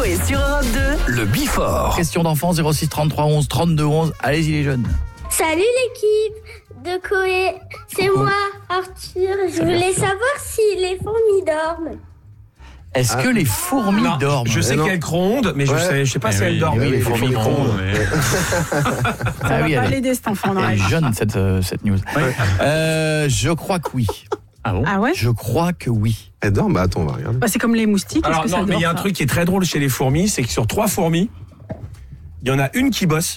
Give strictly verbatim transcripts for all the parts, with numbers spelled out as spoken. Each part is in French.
Coé sur Europe deux. Le Bifort. Question d'enfant zéro six trente-trois onze trente-deux onze. Allez-y les jeunes. Salut l'équipe de Coé, c'est Coucou. moi Arthur. Je voulais savoir si les fourmis dorment. Est-ce Ah. que les fourmis Non, dorment? Je sais non. qu'elles grondent, mais je Ouais. sais, je sais pas Eh si oui, elles dorment. eh oui, les les fourmis fourmis grondent. grondent. Mais... Ah Ça oui, va pas elle est- l'aider cet enfant. Non, elle est elle. jeune cette, euh, cette news. Euh, je crois que oui. Ah bon? Ah ouais. Je crois que oui. Elle dort, bah attends, on va regarder. Bah, c'est comme les moustiques. Alors est-ce que non, ça mais il y a un dort, ça truc qui est très drôle chez les fourmis, c'est que sur trois fourmis, il y en a une qui bosse.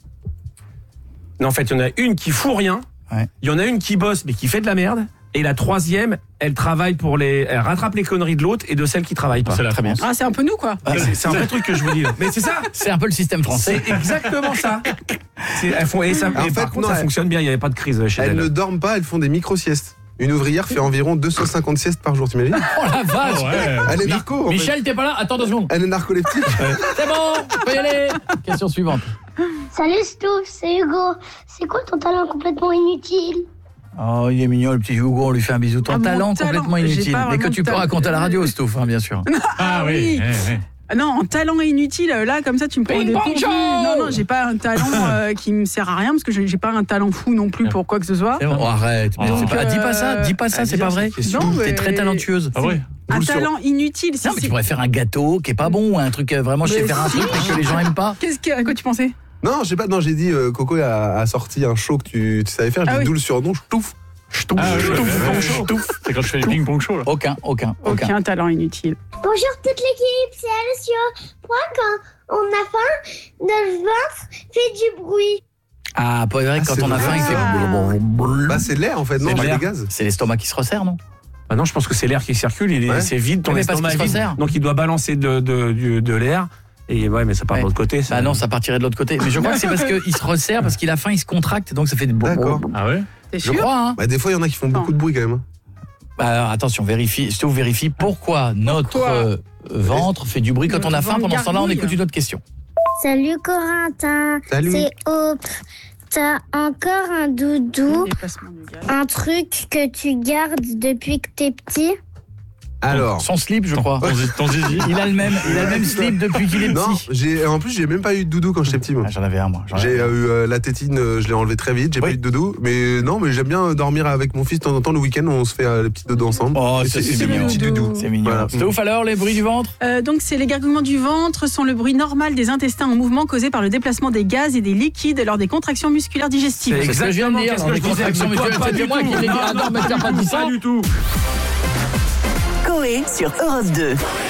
Non, en fait, il y en a une qui fout rien. Ouais. Il y en a une qui bosse mais qui fait de la merde. Et la troisième, elle travaille pour les, elle rattrape les conneries de l'autre et de celle qui travaille pas. C'est la Très bien. France. Ah, c'est un peu nous quoi. Ah, C'est c'est un vrai truc que je vous dis. Mais c'est ça. C'est un peu le système français. C'est exactement ça. C'est, elles font, et ça, En et par fait, contre, non, ça elles- fonctionne bien. Il n'y avait pas de crise chez Elles elles. ne dorment pas, elles font des micro-siestes. Une ouvrière fait environ deux cent cinquante siestes par jour, t'imagines? Oh la vache. Ouais. Elle est Mi- narco, en fait. Michel, t'es pas là? Attends deux secondes. Elle est narcoleptique. C'est bon, on peut y aller. Question suivante. Salut Stouff, c'est Hugo. C'est quoi ton talent complètement inutile? Oh, il est mignon, le petit Hugo, on lui fait un bisou. Ton Ah, mon talent talent, complètement j'ai inutile. pas Mais que vraiment tu de peux talent. raconter à la radio, Stouff, hein, bien sûr. Ah oui. eh, eh. Ah non, en talent inutile, là, comme ça, tu me prends Ping des pong dépourvu. show. Non, non, j'ai pas un talent euh, qui me sert à rien parce que j'ai j'ai pas un talent fou non plus pour quoi que ce soit. C'est bon. Oh, arrête. Mais Donc, c'est pas- dis pas ça, dis pas ça, euh, c'est pas vrai. c'est sûr. Non, T'es mais- très talentueuse. Ah ouais. Un Boule sur- talent inutile, si Non, mais tu c'est. pourrais faire un gâteau qui est pas bon, ou un truc euh, vraiment, je sais Mais faire un si. truc que les gens aiment pas. Qu'est-ce que, à quoi tu pensais? Non, je sais pas, non, j'ai dit, euh, Coco a, a sorti un show que tu, tu savais faire. J'ai Ah dit oui. d'où le surnom, Ch'touf. Ch'touf. Ah oui, Ch'touf. ouais, ouais, ouais, Ch'touf. C'est quand je fais les ping-pong show là. Aucun, aucun, aucun. Aucun talent inutile. Bonjour toute l'équipe, c'est Alessio. Moi, quand on a faim, notre ventre fait du bruit. Ah, pas vrai, Ah, quand c'est on a vrai. faim, il fait. Bah, c'est l'air, en fait, non, C'est c'est l'air. des gaz. C'est l'estomac qui se resserre, non? Ah non, je pense que c'est l'air qui circule, il est, Ouais. c'est vide, ton Mais parce estomac qu'il est se vide, resserre. donc il doit balancer de, de, de, de l'air. Et ouais, mais ça part Ouais. de l'autre côté. Ça. Ah non, ça partirait de l'autre côté. Mais je crois que c'est parce qu'il se resserre, parce qu'il a faim, il se contracte, donc ça fait des bon. D'accord. Ah ouais. T'es Je sûr? crois, hein. Bah, des fois, il y en a qui font beaucoup de bruit quand même. Bah, alors, attention, vérifie, je te vérifie pourquoi notre Pourquoi euh, ventre fait du bruit quand on a Le faim. ventre Pendant ce temps-là, on gargouille. écoute une autre question. Salut Corentin, Salut. c'est Hope. T'as encore un doudou, Déplacement du gaz. un truc que tu gardes depuis que t'es petit? Alors. Son slip, je crois. Ton, ton zizi. Il a le même, il a le même slip depuis qu'il est Non, petit. j'ai, en plus, j'ai même pas eu de doudou quand j'étais petit, moi. Ah, j'en avais un, moi. J'en J'ai avais un. eu euh, la tétine, euh, je l'ai enlevé très vite, j'ai Oui. pas eu de doudou. Mais non, mais j'aime bien dormir avec mon fils de temps en temps le week-end, on se fait euh, le petit dodo ensemble. Oh, Et ça, et c'est mon mignon. petit doudou. C'est mignon. Voilà. C'était ouf alors, les bruits du ventre? Euh, donc, c'est les gargouillements du ventre sont le bruit normal des intestins en mouvement causé par le déplacement des gaz et des liquides lors des contractions musculaires digestives. C'est C'est ce que je viens de dire. Exactement, dans les qu'est-ce que je contractions disais, musculaires. pas C'est du moi tout. qui l'ai dit. Non, Ah non, non, mais t'as pas dit ça. Pas du tout. Coé sur Europe deux.